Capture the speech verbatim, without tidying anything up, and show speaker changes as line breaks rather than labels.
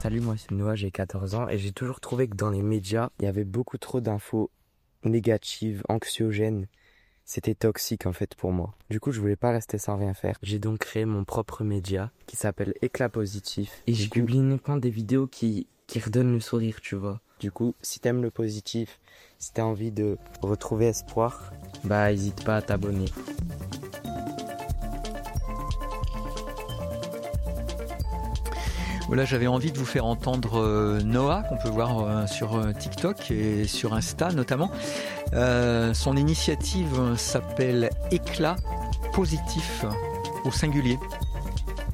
Salut, moi c'est Noah, j'ai quatorze ans et j'ai toujours trouvé que dans les médias, il y avait beaucoup trop d'infos négatives, anxiogènes. C'était toxique en fait pour moi. Du coup, je voulais pas rester sans rien faire. J'ai donc créé mon propre média qui s'appelle Éclat Positif. Et j'y publie uniquement des vidéos qui, qui redonnent le sourire, tu vois. Du coup, si t'aimes le positif, si t'as envie de retrouver espoir, bah hésite pas à t'abonner.
Voilà, j'avais envie de vous faire entendre euh, Noah, qu'on peut voir euh, sur euh, TikTok et sur Insta notamment. Euh, son initiative s'appelle Éclat Positif au singulier.